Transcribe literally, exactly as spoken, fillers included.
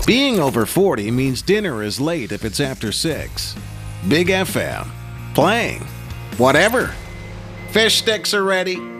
Being over forty means dinner is late if it's after six. Big F M. Playing. Whatever. Fish sticks are ready.